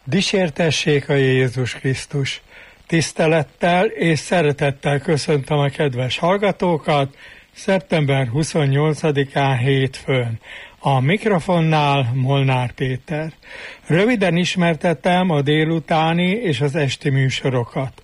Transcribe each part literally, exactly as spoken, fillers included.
Dicsértessék a Jézus Krisztus! Tisztelettel és szeretettel köszöntöm a kedves hallgatókat szeptember huszonnyolcadikán hétfőn. A mikrofonnál Molnár Péter. Röviden ismertettem a délutáni és az esti műsorokat.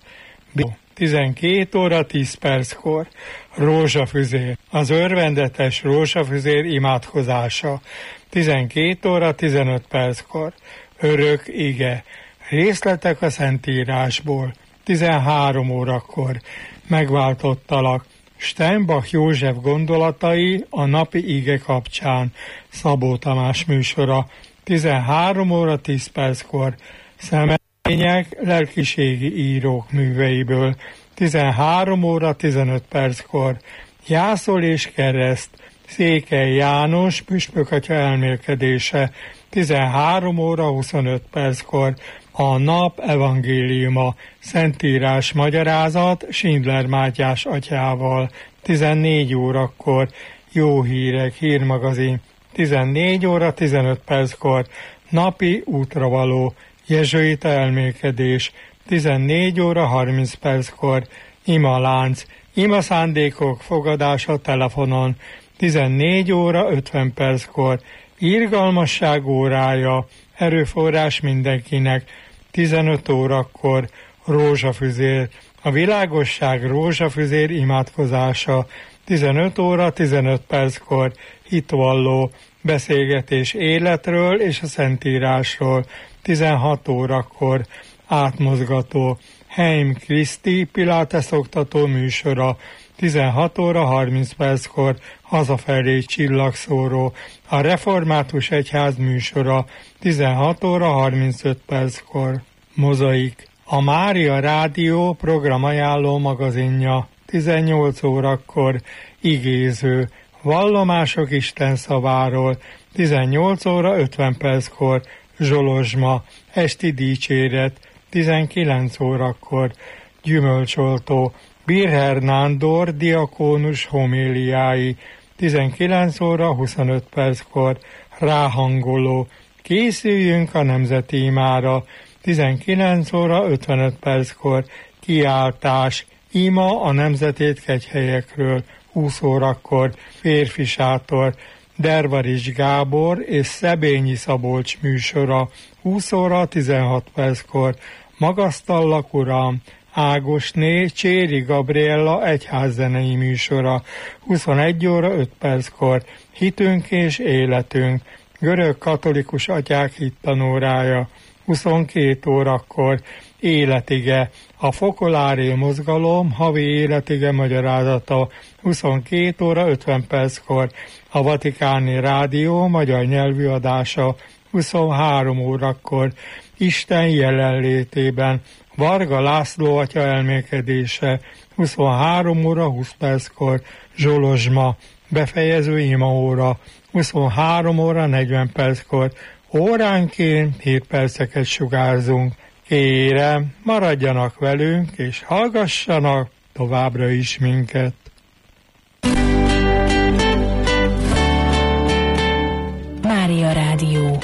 tizenkét óra tíz perckor rózsafüzér, az örvendetes rózsafüzér imádkozása. tizenkét óra tizenöt perckor örök ige, részletek a Szentírásból. tizenhárom órakor megváltottalak, Steinbach József gondolatai a napi ige kapcsán, Szabó Tamás műsora. tizenhárom óra tíz perckor szemelények lelkiségi írók műveiből. tizenhárom óra tizenöt perckor Jászol és kereszt, Székely János püspökatya elmélkedése. tizenhárom óra huszonöt perckor a nap evangéliuma, Szentírás magyarázat Schindler Mátyás atyával. tizennégy órakor Jó hírek hírmagazin. tizennégy óra tizenöt perckor napi útravaló, jezsuita elmélkedés. tizennégy óra harminc perckor imalánc, ima szándékok fogadása telefonon. tizennégy óra ötven perckor irgalmasság órája, erőforrás mindenkinek. tizenöt órakor rózsafüzér, a világosság rózsafüzér imádkozása. tizenöt óra tizenöt perckor hitvalló, beszélgetés életről és a Szentírásról. tizenhat órakor átmozgató, Heim Kriszti Pilates oktató műsora. tizenhat óra harminc perckor hazafelé csillagszóró, a Református Egyház műsora. tizenhat óra harmincöt perckor mozaik, a Mária Rádió programajánló magazinja. tizennyolc órakor igéző, vallomások Isten szaváról. tizennyolc óra ötven perckor zsolozsma, esti dicséret. tizenkilenc órakor gyümölcsoltó, Birher Nándor diakónus homéliái. tizenkilenc óra huszonöt perckor ráhangoló, készüljünk a nemzeti imára. tizenkilenc óra ötvenöt perckor kiáltás, ima a nemzetét kegyhelyekről. húsz órakor férfi sátor, Dervarics Gábor és Szebényi Szabolcs műsora. húsz óra tizenhat perckor magasztallak Uram, Ágosné Cséri Gabriella egyházzenei műsora. huszonegy óra öt perckor hitünk és életünk, görög katolikus atyák hittanórája. huszonkét órakor életige, a Fokolári mozgalom havi életige magyarázata. huszonkét óra ötven perckor a Vatikáni Rádió magyar nyelvű adása. huszonhárom órakor Isten jelenlétében, Varga László atya elmélkedése. huszonhárom óra húsz perckor zsolozsma, befejező imaóra. huszonhárom óra negyven perckor óránként hét perceket sugárzunk. Kérem, maradjanak velünk, és hallgassanak továbbra is minket. Mária Rádió.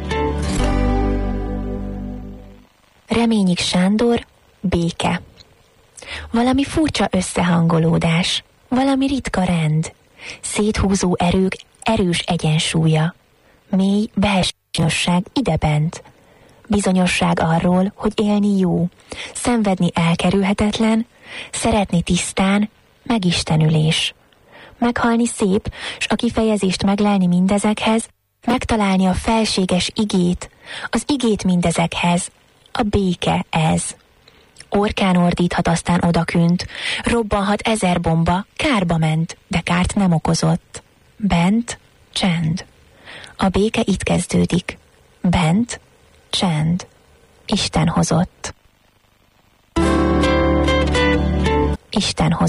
Reményik Sándor, béke. Valami furcsa összehangolódás, valami ritka rend, széthúzó erők erős egyensúlya, mély belsősság idebent, bizonyosság arról, hogy élni jó, szenvedni elkerülhetetlen, szeretni tisztán, megistenülés. Meghalni szép, s a kifejezést meglelni mindezekhez, megtalálni a felséges igét, az igét mindezekhez, a béke ez. Orkán ordíthat, aztán odakünt, robbanhat ezer bomba, kárba ment, de kárt nem okozott. Bent csend. A béke itt kezdődik. Bent csend. Isten hozott. Isten hozott.